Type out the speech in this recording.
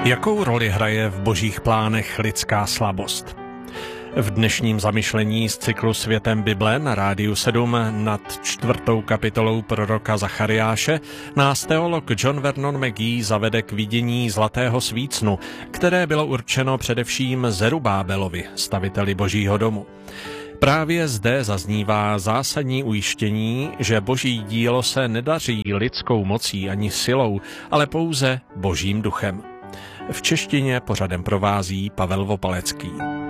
Jakou roli hraje v božích plánech lidská slabost? V dnešním zamyšlení z cyklu Světem Bible na Rádiu 7 nad 4. kapitolou proroka Zachariáše nás teolog John Vernon McGee zavede k vidění zlatého svícnu, které bylo určeno především Zerubábelovi, staviteli Božího domu. Právě zde zaznívá zásadní ujištění, že boží dílo se nedaří lidskou mocí ani silou, ale pouze Božím duchem. V češtině pořadem provází Pavel Vopalecký.